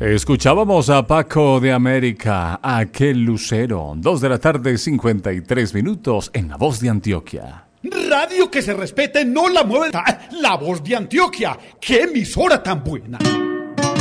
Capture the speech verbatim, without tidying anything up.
Escuchábamos a Paco de América, aquel lucero. Dos de la tarde, cincuenta y tres minutos, en La Voz de Antioquia. Radio que se respete, no la mueve. La Voz de Antioquia. ¡Qué emisora tan buena!